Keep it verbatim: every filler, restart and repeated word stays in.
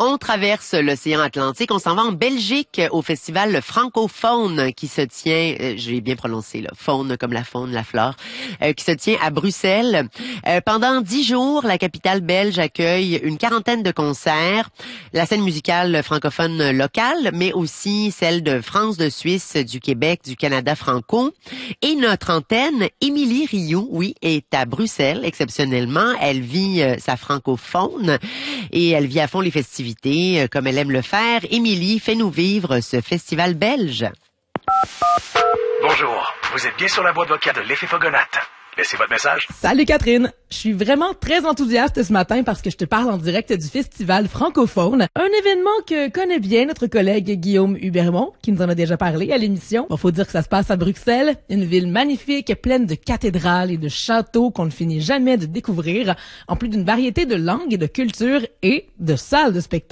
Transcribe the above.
On traverse l'océan Atlantique, on s'en va en Belgique au festival francophone qui se tient, euh, j'ai bien prononcé, là, faune comme la faune, la flore, euh, qui se tient à Bruxelles. Euh, pendant dix jours, la capitale belge accueille une quarantaine de concerts, la scène musicale francophone locale, mais aussi celle de France, de Suisse, du Québec, du Canada franco. Et notre antenne, Émilie Rioux, oui, est à Bruxelles, exceptionnellement. Elle vit euh, sa francophone et elle vit à fond les festivités, euh, comme elle aime le faire. Émilie, fais-nous vivre ce festival belge. Bonjour, vous êtes bien sur la boîte vocale de l'effet Fogonate. Laissez votre message. Salut Catherine, je suis vraiment très enthousiaste ce matin parce que je te parle en direct du festival francophone, un événement que connaît bien notre collègue Guillaume Hubermont, qui nous en a déjà parlé à l'émission. Bon, faut dire que ça se passe à Bruxelles, une ville magnifique, pleine de cathédrales et de châteaux qu'on ne finit jamais de découvrir, en plus d'une variété de langues et de cultures et de salles de spectacle.